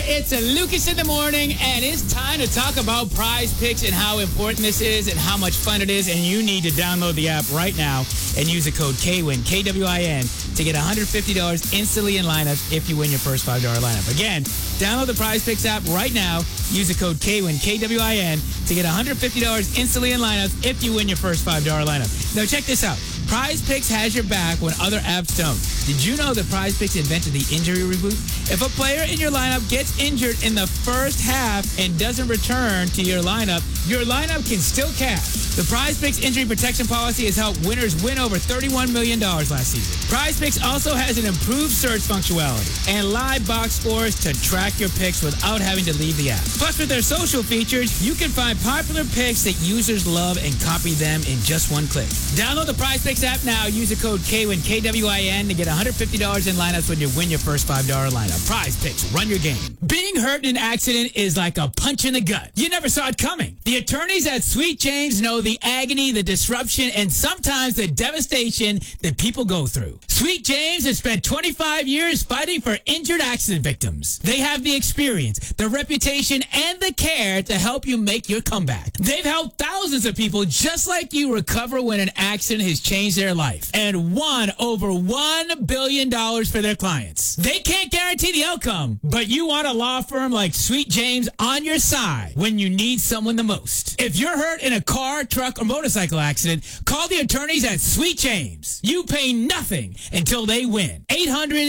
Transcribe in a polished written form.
It's a Lucas in the morning, and it's time to talk about Prize Picks and how important this is and how much fun it is. And you need to download the app right now and use the code KWIN, K-W-I-N, to get $150 instantly in lineups if you win your first $5 lineup. Again, download the Prize Picks app right now. Use the code KWIN, K-W-I-N, to get $150 instantly in lineups if you win your first $5 lineup. Now, check this out. Prize Picks has your back when other apps don't. Did you know that Prize Picks invented the injury reboot? If a player in your lineup gets injured in the first half and doesn't return to your lineup can still cash. The Prize Picks injury protection policy has helped winners win over $31 million last season. Prize Picks also has an improved search functionality and live box scores to track your picks without having to leave the app. Plus, with their social features, you can find popular picks that users love and copy them in just one click. Download the Prize Picks app now. Use the code KWIN, K-W-I-N, to get $150 in lineups when you win your first $5 lineup. Prize Picks, run your game. Being hurt in an accident is like a punch in the gut. You never saw it coming. The attorneys at Sweet James know the agony, the disruption, and sometimes the devastation that people go through. Sweet James has spent 25 years fighting for injured accident victims. They have the experience, the reputation, and the care to help you make your comeback. They've helped thousands of people just like you recover when an accident has changed their life and won over $1 billion for their clients. They can't guarantee the outcome, but you want a law firm like Sweet James on your side when you need someone the most. If you're hurt in a car, truck, or motorcycle accident, call the attorneys at Sweet James. You pay nothing until they win. 800